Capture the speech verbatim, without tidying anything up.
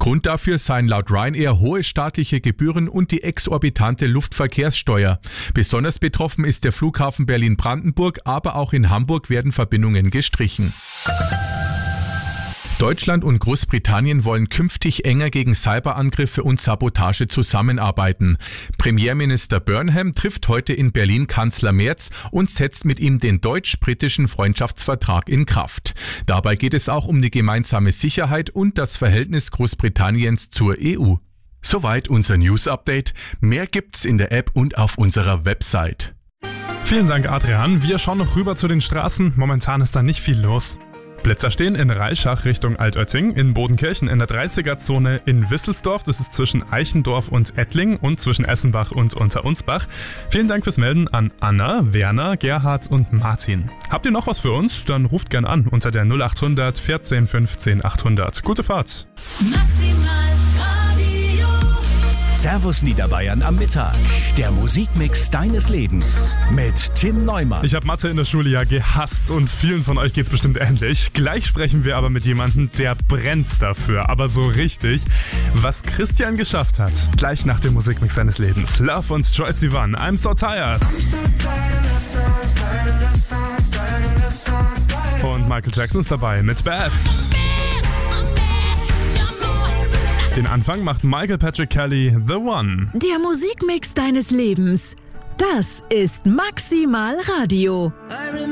Grund dafür seien laut Ryanair hohe staatliche Gebühren und die exorbitante Luftverkehrssteuer. Besonders betroffen ist der Flughafen Berlin-Brandenburg, aber auch in Hamburg werden Verbindungen gestrichen. Deutschland und Großbritannien wollen künftig enger gegen Cyberangriffe und Sabotage zusammenarbeiten. Premierminister Burnham trifft heute in Berlin Kanzler Merz und setzt mit ihm den deutsch-britischen Freundschaftsvertrag in Kraft. Dabei geht es auch um die gemeinsame Sicherheit und das Verhältnis Großbritanniens zur E U. Soweit unser News-Update. Mehr gibt's in der App und auf unserer Website. Vielen Dank, Adrian. Wir schauen noch rüber zu den Straßen. Momentan ist da nicht viel los. Blitzer stehen in Reischach Richtung Altötting, in Bodenkirchen in der dreißiger-Zone in Wisselsdorf, das ist zwischen Eichendorf und Ettling und zwischen Essenbach und Unterunsbach. Vielen Dank fürs Melden an Anna, Werner, Gerhard und Martin. Habt ihr noch was für uns? Dann ruft gern an unter der null acht hundert vierzehn fünfzehn achthundert. Gute Fahrt! Maximal Radio. Servus Niederbayern am Mittag. Der Musikmix deines Lebens mit Tim Neumann. Ich habe Mathe in der Schule ja gehasst und vielen von euch geht's bestimmt ähnlich. Gleich sprechen wir aber mit jemandem, der brennt dafür, aber so richtig. Was Christian geschafft hat, gleich nach dem Musikmix seines Lebens. Love und Troye Sivan, I'm So Tired. Und Michael Jackson ist dabei mit Bad. Den Anfang macht Michael Patrick Kelly, The One. Der Musikmix deines Lebens. Das ist Maximal Radio.